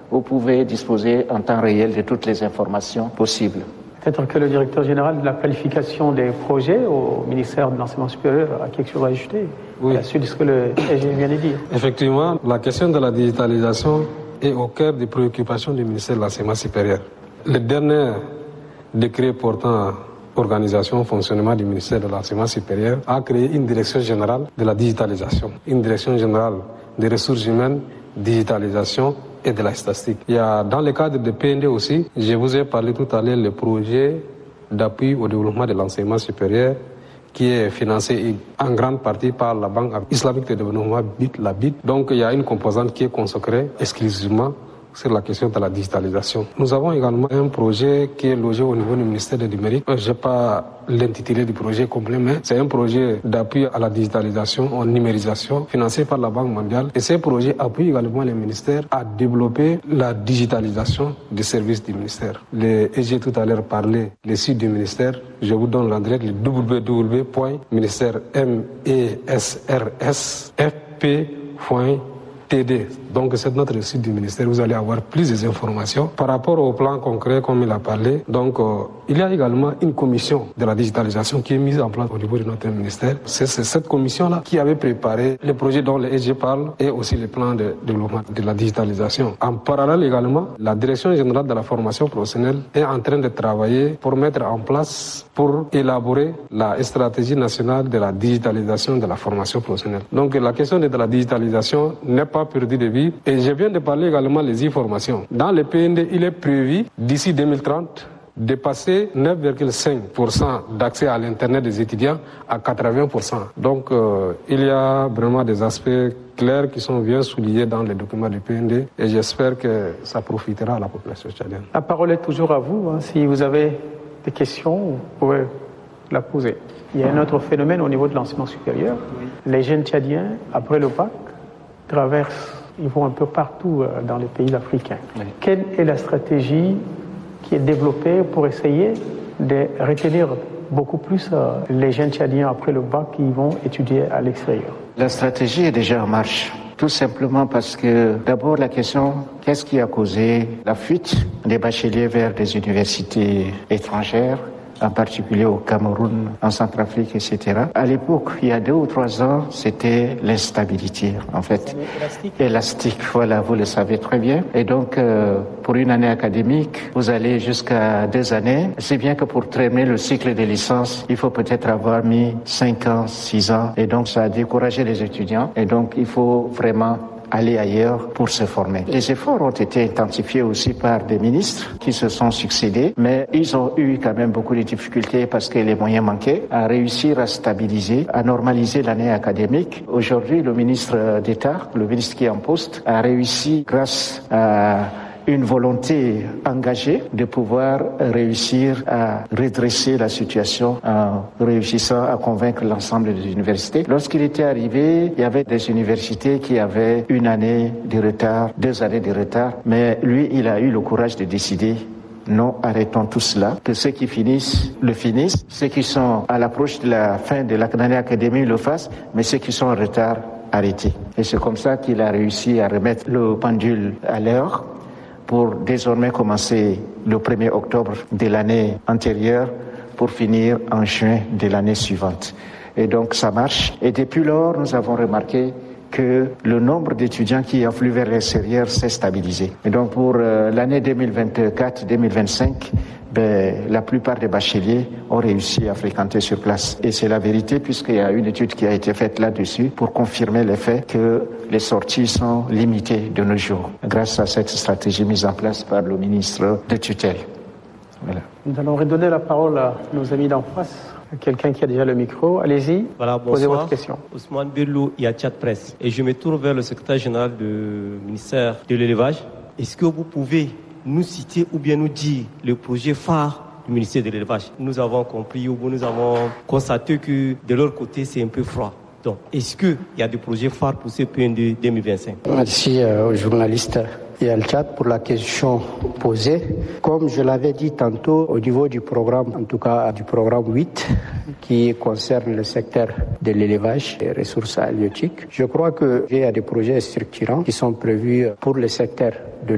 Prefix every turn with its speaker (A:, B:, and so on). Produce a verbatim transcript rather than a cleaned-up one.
A: vous pouvez disposer en temps réel de toutes les informations possibles.
B: Peut-être que le directeur général de la qualification des projets au ministère de l'Enseignement supérieur a quelque chose à ajouter oui. à la suite de ce que le S G vient de dire.
C: Effectivement, la question de la digitalisation est au cœur des préoccupations du ministère de l'Enseignement supérieur. Le dernier décret portant organisation, fonctionnement du ministère de l'Enseignement supérieur a créé une direction générale de la digitalisation, une direction générale des ressources humaines, digitalisation et de la statistique. Il y a dans le cadre de P N D aussi, je vous ai parlé tout à l'heure le projet d'appui au développement de l'enseignement supérieur qui est financé en grande partie par la Banque islamique de développement B I D, la B I D. Donc il y a une composante qui est consacrée exclusivement sur la question de la digitalisation. Nous avons également un projet qui est logé au niveau du ministère du numérique. Je n'ai pas l'intitulé du projet complet, mais c'est un projet d'appui à la digitalisation, en numérisation, financé par la Banque mondiale. Et ce projet appuie également les ministères à développer la digitalisation des services du ministère. Les, et j'ai tout à l'heure parlé des sites du ministère. Je vous donne l'adresse, le w w w point ministère m e s r s f p point T D. Donc c'est notre site du ministère, vous allez avoir plus d'informations. Par rapport au plan concret, comme il a parlé, donc euh, il y a également une commission de la digitalisation qui est mise en place au niveau de notre ministère. C'est, c'est cette commission-là qui avait préparé le projet dont le S G parle et aussi le plan de développement de la digitalisation. En parallèle également, la direction générale de la formation professionnelle est en train de travailler pour mettre en place, pour élaborer la stratégie nationale de la digitalisation de la formation professionnelle. Donc la question de la digitalisation n'est pas perdue de vue. Et je viens de parler également des informations. Dans le P N D, il est prévu d'ici deux mille trente de passer neuf virgule cinq pour cent d'accès à l'Internet des étudiants à quatre-vingts pour cent. Donc euh, il y a vraiment des aspects clairs qui sont bien soulignés dans les documents du P N D et j'espère que ça profitera à la population tchadienne.
B: La parole est toujours à vous. Hein. Si vous avez des questions, vous pouvez la poser. Il y a un autre phénomène au niveau de l'enseignement supérieur. Oui. Les jeunes tchadiens, après le bac, traversent, ils vont un peu partout dans les pays africains. Oui. Quelle est la stratégie qui est développée pour essayer de retenir beaucoup plus les jeunes tchadiens après le bac qui vont étudier à l'extérieur?
A: La stratégie est déjà en marche. Tout simplement parce que, d'abord, la question, qu'est-ce qui a causé la fuite des bacheliers vers des universités étrangères, en particulier au Cameroun, en Centrafrique, et cetera. À l'époque, il y a deux ou trois ans, c'était l'instabilité, en fait. Élastique. Élastique, voilà, vous le savez très bien. Et donc, euh, pour une année académique, vous allez jusqu'à deux années. C'est bien que pour terminer le cycle de licence, il faut peut-être avoir mis cinq ans, six ans. Et donc, ça a découragé les étudiants. Et donc, il faut vraiment aller ailleurs pour se former. Les efforts ont été intensifiés aussi par des ministres qui se sont succédés, mais ils ont eu quand même beaucoup de difficultés parce que les moyens manquaient à réussir à stabiliser, à normaliser l'année académique. Aujourd'hui, le ministre d'État, le ministre qui est en poste, a réussi grâce à une volonté engagée de pouvoir réussir à redresser la situation en réussissant à convaincre l'ensemble des universités. Lorsqu'il était arrivé, il y avait des universités qui avaient une année de retard, deux années de retard, mais lui, il a eu le courage de décider non, arrêtons tout cela, que ceux qui finissent le finissent, ceux qui sont à l'approche de la fin de l'année académique le fassent, mais ceux qui sont en retard, arrêtez. Et c'est comme ça qu'il a réussi à remettre le pendule à l'heure, pour désormais commencer le premier octobre de l'année antérieure pour finir en juin de l'année suivante. Et donc ça marche. Et depuis lors, nous avons remarqué que le nombre d'étudiants qui affluent vers l'extérieur s'est stabilisé. Et donc pour euh, l'année deux mille vingt-quatre deux mille vingt-cinq, ben, la plupart des bacheliers ont réussi à fréquenter sur place. Et c'est la vérité puisqu'il y a une étude qui a été faite là-dessus pour confirmer le fait que les sorties sont limitées de nos jours grâce à cette stratégie mise en place par le ministre de tutelle. Voilà.
B: Nous allons redonner la parole à nos amis d'en face. Quelqu'un qui a déjà le micro, allez-y,
D: voilà,
B: posez votre question.
D: Ousmane Bello, I A Tchad Presse. Et je me tourne vers le secrétaire général du ministère de l'élevage. Est-ce que vous pouvez nous citer ou bien nous dire le projet phare du ministère de l'élevage? Nous avons compris ou nous avons constaté que de leur côté, c'est un peu froid. Donc, est-ce qu'il y a des projets phares pour ce P N D deux mille vingt-cinq?
E: Merci euh, aux journalistes et à Tchad pour la question posée. Comme je l'avais dit tantôt, au niveau du programme, en tout cas du programme huit, qui concerne le secteur de l'élevage et des ressources halieutiques, je crois qu'il y a des projets structurants qui sont prévus pour le secteur de